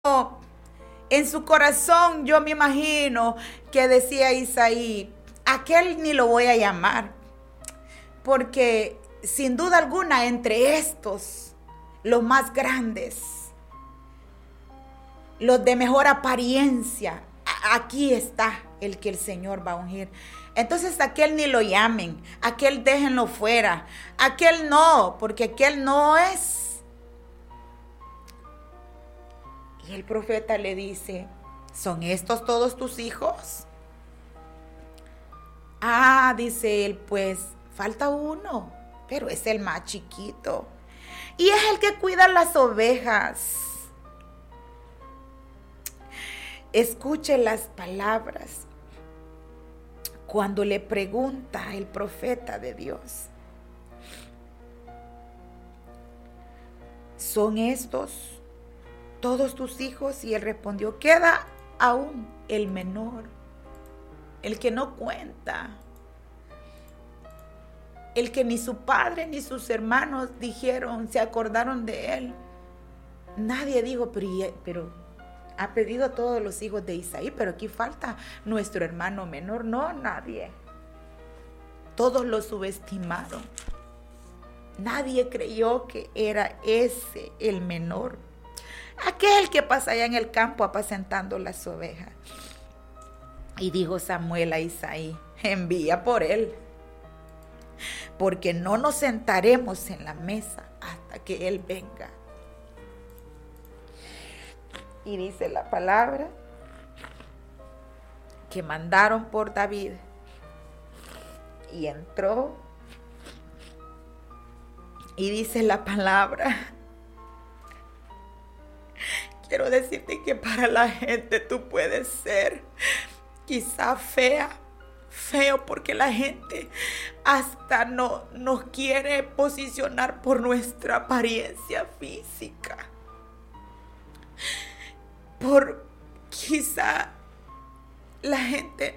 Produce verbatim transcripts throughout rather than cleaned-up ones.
En su corazón yo me imagino que decía Isaí, aquel ni lo voy a llamar, porque sin duda alguna entre estos, los más grandes, los de mejor apariencia, aquí está el que el Señor va a ungir. Entonces aquel ni lo llamen, aquel déjenlo fuera, aquel no, porque aquel no es. Y el profeta le dice, ¿son estos todos tus hijos? Ah, dice él, pues falta uno, pero es el más chiquito. Y es el que cuida las ovejas. Escuche las palabras cuando le pregunta el profeta de Dios, ¿son estos todos tus hijos? Y él respondió, queda aún el menor, el que no cuenta, el que ni su padre ni sus hermanos dijeron, se acordaron de él. Nadie dijo, pero, pero ha pedido a todos los hijos de Isaí, pero aquí falta nuestro hermano menor. No, nadie. Todos lo subestimaron. Nadie creyó que era ese el menor, aquel que pasa allá en el campo apacentando las ovejas. Y dijo Samuel a Isaí, envía por él, porque no nos sentaremos en la mesa hasta que él venga. Y dice la palabra que mandaron por David y entró. Y dice la palabra, quiero decirte que para la gente tú puedes ser quizá fea, feo, porque la gente hasta no nos quiere posicionar por nuestra apariencia física. Por quizá la gente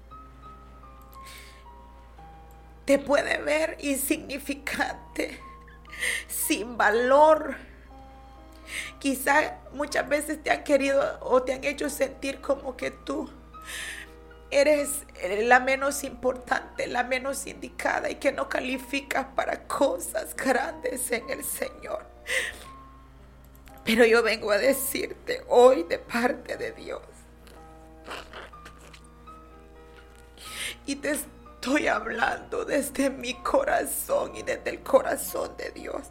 te puede ver insignificante, sin valor. Quizá muchas veces te han querido o te han hecho sentir como que tú eres la menos importante, la menos indicada y que no calificas para cosas grandes en el Señor. Pero yo vengo a decirte hoy de parte de Dios, y te estoy hablando desde mi corazón y desde el corazón de Dios,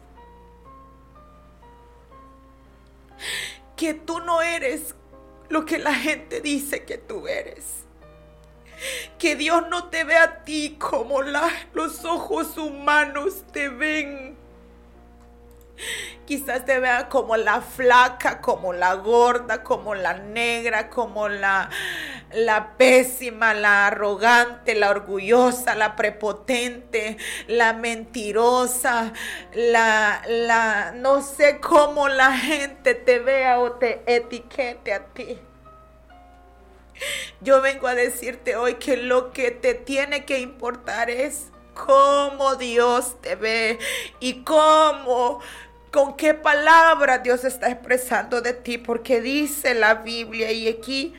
que tú no eres lo que la gente dice que tú eres. Que Dios no te ve a ti como la, los ojos humanos te ven. Quizás te vean como la flaca, como la gorda, como la negra, como la, la pésima, la arrogante, la orgullosa, la prepotente, la mentirosa, la, la, no sé cómo la gente te vea o te etiquete a ti. Yo vengo a decirte hoy que lo que te tiene que importar es cómo Dios te ve y cómo, con qué palabra Dios está expresando de ti, porque dice la Biblia, y aquí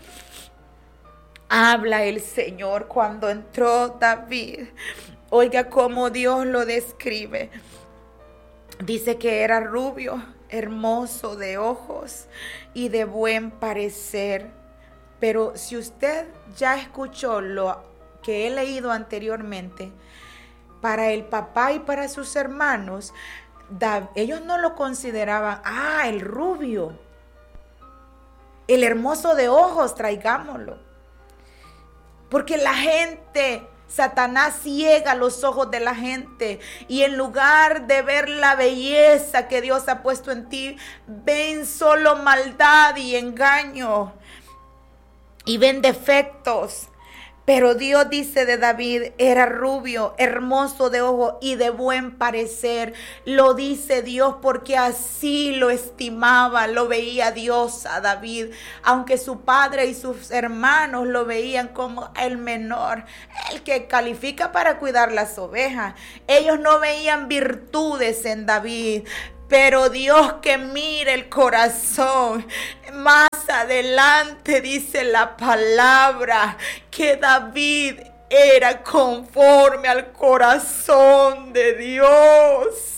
habla el Señor cuando entró David. Oiga cómo Dios lo describe. Dice que era rubio, hermoso de ojos y de buen parecer. Pero si usted ya escuchó lo que he leído anteriormente, para el papá y para sus hermanos, ellos no lo consideraban, ah, el rubio, el hermoso de ojos, traigámoslo. Porque la gente, Satanás ciega los ojos de la gente, y en lugar de ver la belleza que Dios ha puesto en ti, ven solo maldad y engaño. Y ven defectos. Pero Dios dice de David, era rubio, hermoso de ojo y de buen parecer. Lo dice Dios porque así lo estimaba, lo veía Dios a David. Aunque su padre y sus hermanos lo veían como el menor, el que califica para cuidar las ovejas. Ellos no veían virtudes en David. Pero Dios que mira el corazón. Más adelante dice la palabra que David era conforme al corazón de Dios.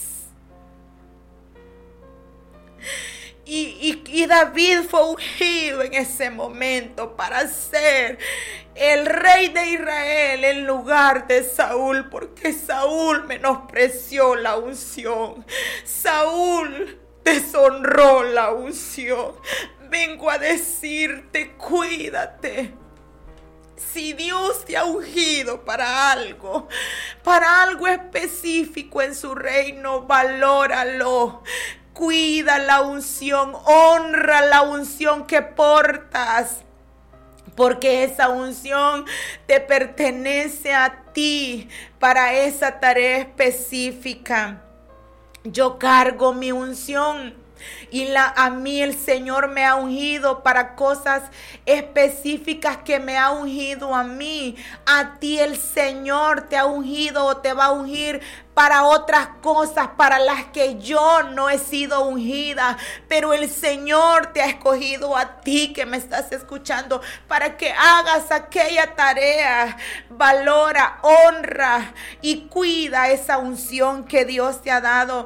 Y, y, y David fue ungido en ese momento para ser el rey de Israel en lugar de Saúl, porque Saúl menospreció la unción. Saúl deshonró la unción. Vengo a decirte, cuídate. Si Dios te ha ungido para algo, para algo específico en su reino, valóralo. Cuida la unción, honra la unción que portas, porque esa unción te pertenece a ti para esa tarea específica. Yo cargo mi unción. Y la, a mí el Señor me ha ungido para cosas específicas que me ha ungido a mí. A ti el Señor te ha ungido o te va a ungir para otras cosas para las que yo no he sido ungida. Pero el Señor te ha escogido a ti que me estás escuchando para que hagas aquella tarea. Valora, honra y cuida esa unción que Dios te ha dado.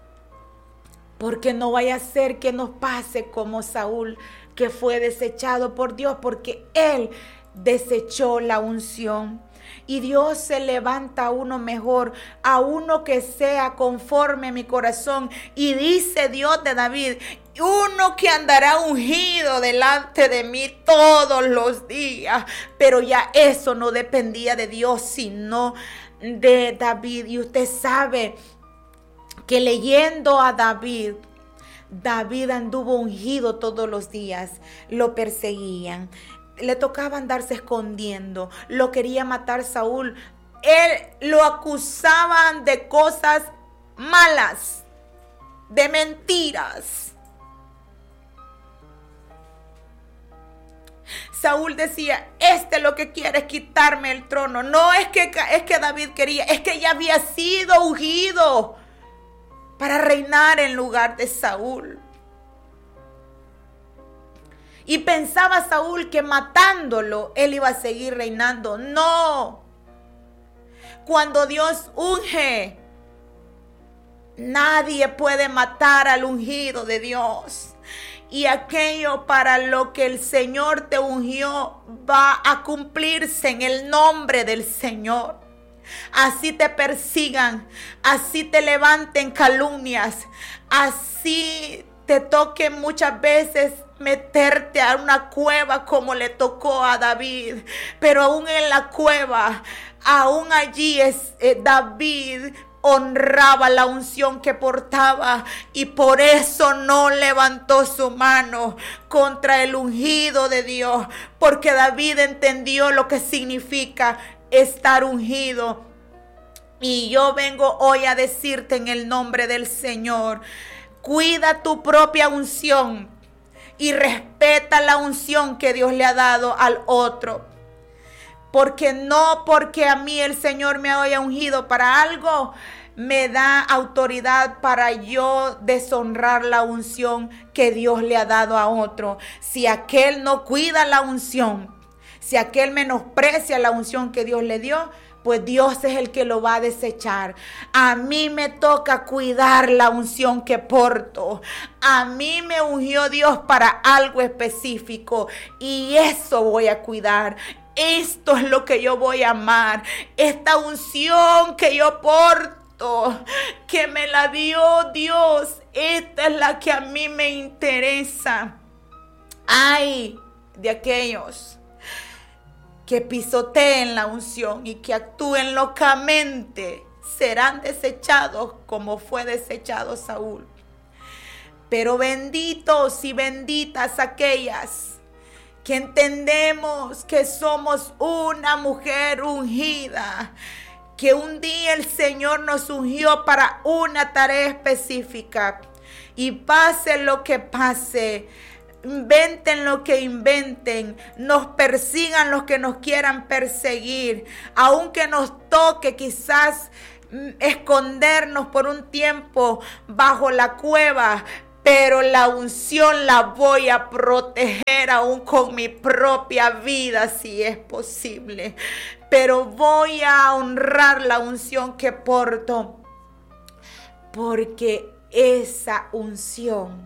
Porque no vaya a ser que nos pase como Saúl, que fue desechado por Dios, porque él desechó la unción. Y Dios se levanta a uno mejor, a uno que sea conforme a mi corazón. Y dice Dios de David, uno que andará ungido delante de mí todos los días. Pero ya eso no dependía de Dios, sino de David. Y usted sabe que leyendo a David, David anduvo ungido todos los días. Lo perseguían, le tocaba andarse escondiendo, lo quería matar Saúl. Él lo acusaban de cosas malas, de mentiras. Saúl decía, este lo que quiere es quitarme el trono. No es que, es que David quería, es que ya había sido ungido para reinar en lugar de Saúl. Y pensaba Saúl que matándolo, él iba a seguir reinando. No. Cuando Dios unge, nadie puede matar al ungido de Dios. Y aquello para lo que el Señor te ungió va a cumplirse en el nombre del Señor. Así te persigan, así te levanten calumnias, así te toque muchas veces meterte a una cueva como le tocó a David. Pero aún en la cueva, aún allí es eh, David honraba la unción que portaba y por eso no levantó su mano contra el ungido de Dios, porque David entendió lo que significa estar ungido. Y yo vengo hoy a decirte en el nombre del Señor, cuida tu propia unción y respeta la unción que Dios le ha dado al otro. Porque no porque a mí el Señor me haya ungido para algo, me da autoridad para yo deshonrar la unción que Dios le ha dado a otro. Si aquel no cuida la unción, si aquel menosprecia la unción que Dios le dio, pues Dios es el que lo va a desechar. A mí me toca cuidar la unción que porto. A mí me ungió Dios para algo específico y eso voy a cuidar. Esto es lo que yo voy a amar. Esta unción que yo porto, que me la dio Dios, esta es la que a mí me interesa. Ay, de aquellos que pisoteen la unción y que actúen locamente, serán desechados como fue desechado Saúl. Pero benditos y benditas aquellas que entendemos que somos una mujer ungida, que un día el Señor nos ungió para una tarea específica. Y pase lo que pase, inventen lo que inventen, nos persigan los que nos quieran perseguir, aunque nos toque quizás escondernos por un tiempo bajo la cueva, pero la unción la voy a proteger aún con mi propia vida si es posible. Pero voy a honrar la unción que porto, porque esa unción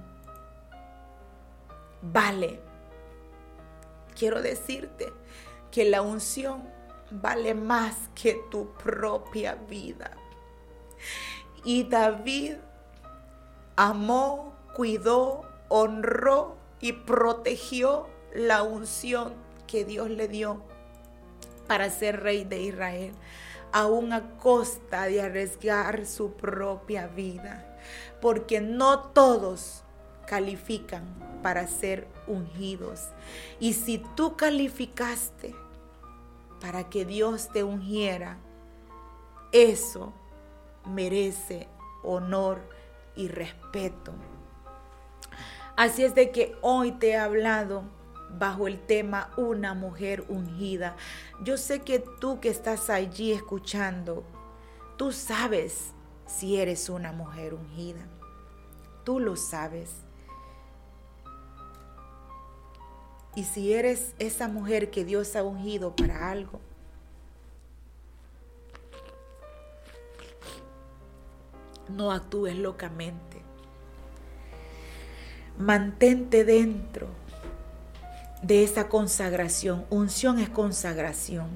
vale. Quiero decirte que la unción vale más que tu propia vida. Y David amó, cuidó, honró y protegió la unción que Dios le dio para ser rey de Israel, aún a costa de arriesgar su propia vida, porque no todos califican para ser ungidos. Y si tú calificaste para que Dios te ungiera, eso merece honor y respeto. Así es de que hoy te he hablado bajo el tema una mujer ungida. Yo sé que tú que estás allí escuchando, tú sabes si eres una mujer ungida. Tú lo sabes. Y si eres esa mujer que Dios ha ungido para algo, no actúes locamente. Mantente dentro de esa consagración. Unción es consagración.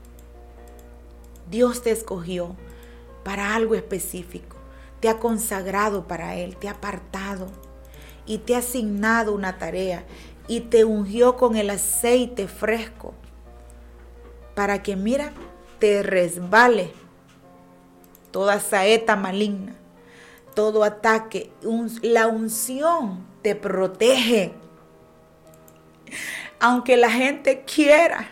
Dios te escogió para algo específico. Te ha consagrado para Él, te ha apartado y te ha asignado una tarea y te ungió con el aceite fresco para que, mira, te resbale toda saeta maligna, todo ataque. La unción te protege. Aunque la gente quiera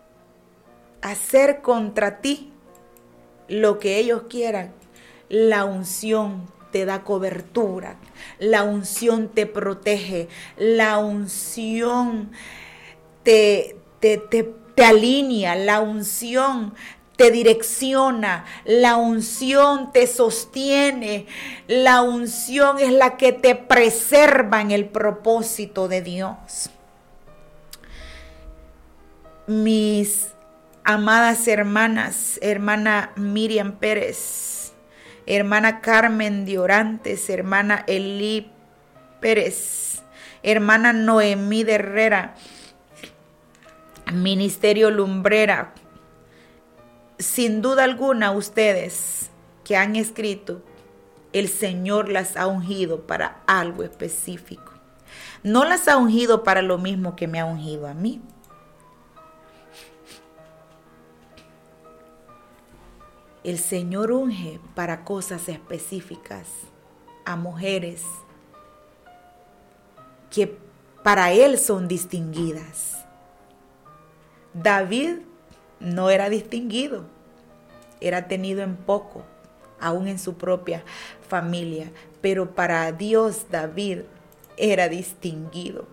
hacer contra ti lo que ellos quieran, la unción te da cobertura, la unción te protege, la unción te, te, te, te alinea, la unción te direcciona, la unción te sostiene, la unción es la que te preserva en el propósito de Dios. Mis amadas hermanas, hermana Miriam Pérez, hermana Carmen de Orantes, hermana Elí Pérez, hermana Noemí de Herrera, Ministerio Lumbrera, sin duda alguna ustedes que han escrito, el Señor las ha ungido para algo específico. No las ha ungido para lo mismo que me ha ungido a mí. El Señor unge para cosas específicas a mujeres que para Él son distinguidas. David no era distinguido, era tenido en poco, aún en su propia familia, pero para Dios David era distinguido.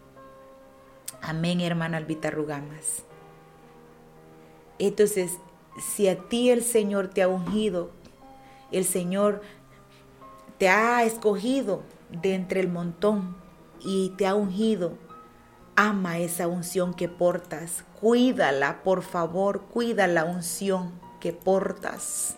Amén, hermana Albita Rugamas. Entonces, si a ti el Señor te ha ungido, el Señor te ha escogido de entre el montón y te ha ungido, ama esa unción que portas. Cuídala, por favor, cuida la unción que portas.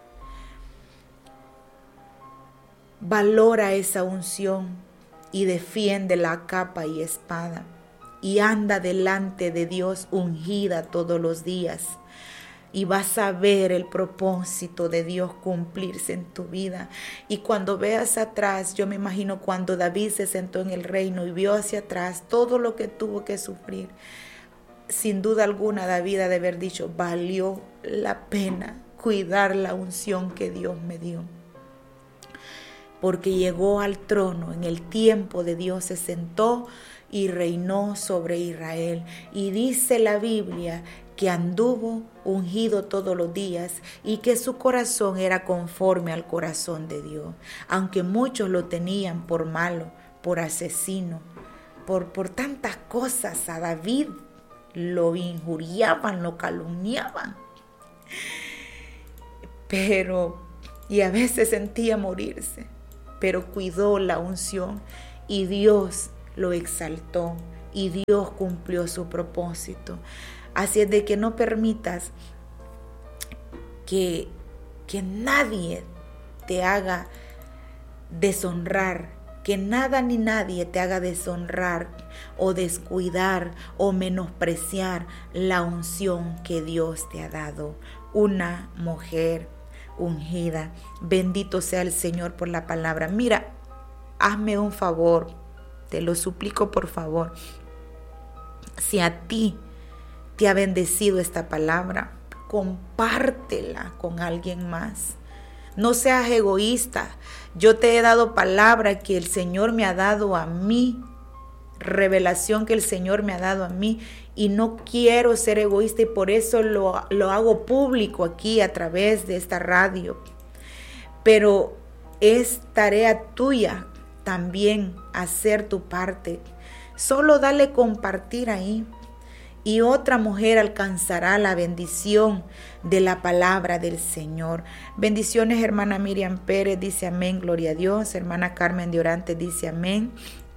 Valora esa unción y defiende la capa y espada. Y anda delante de Dios ungida todos los días. Y vas a ver el propósito de Dios cumplirse en tu vida. Y cuando veas atrás, yo me imagino cuando David se sentó en el reino y vio hacia atrás todo lo que tuvo que sufrir. Sin duda alguna, David ha de haber dicho, valió la pena cuidar la unción que Dios me dio. Porque llegó al trono en el tiempo de Dios, se sentó y reinó sobre Israel. Y dice la Biblia que anduvo ungido todos los días y que su corazón era conforme al corazón de Dios. Aunque muchos lo tenían por malo, por asesino, por, por tantas cosas, a David lo injuriaban, lo calumniaban. Pero y a veces sentía morirse, pero cuidó la unción y Dios lo exaltó y Dios cumplió su propósito. Así es de que no permitas que, que nadie te haga deshonrar, que nada ni nadie te haga deshonrar o descuidar o menospreciar la unción que Dios te ha dado. Una mujer ungida. Bendito sea el Señor por la palabra. Mira, hazme un favor, te lo suplico por favor. Si a ti te ha bendecido esta palabra, compártela con alguien más. No seas egoísta. Yo te he dado palabra que el Señor me ha dado a mí, revelación que el Señor me ha dado a mí, y no quiero ser egoísta y por eso lo, lo hago público aquí a través de esta radio. Pero es tarea tuya también hacer tu parte. Solo dale compartir ahí y otra mujer alcanzará la bendición de la palabra del Señor. Bendiciones, hermana Miriam Pérez, dice amén, gloria a Dios. Hermana Carmen de Orante dice amén.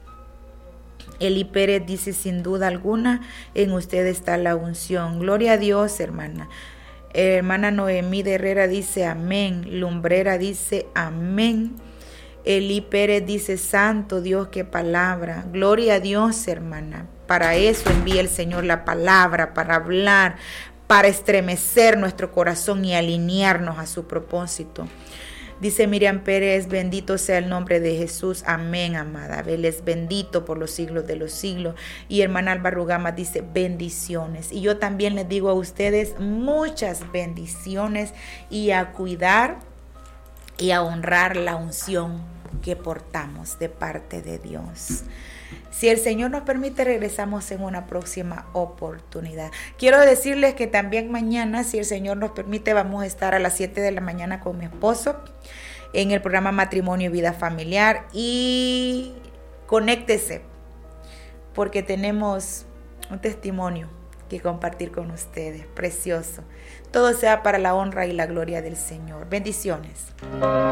Eli Pérez dice sin duda alguna, en usted está la unción. Gloria a Dios, hermana. Hermana Noemí de Herrera dice amén. Lumbrera dice amén. Eli Pérez dice santo Dios, qué palabra. Gloria a Dios, hermana. Para eso envía el Señor la palabra, para hablar, para estremecer nuestro corazón y alinearnos a su propósito. Dice Miriam Pérez, bendito sea el nombre de Jesús. Amén, amada. Él es bendito por los siglos de los siglos. Y hermana Alba Rugama dice bendiciones. Y yo también les digo a ustedes muchas bendiciones y a cuidar y a honrar la unción que portamos de parte de Dios. Si el Señor nos permite, regresamos en una próxima oportunidad. Quiero decirles que también mañana, si el Señor nos permite, vamos a estar a las siete de la mañana con mi esposo en el programa Matrimonio y Vida Familiar. Y conéctese, porque tenemos un testimonio que compartir con ustedes, precioso. Todo sea para la honra y la gloria del Señor. Bendiciones.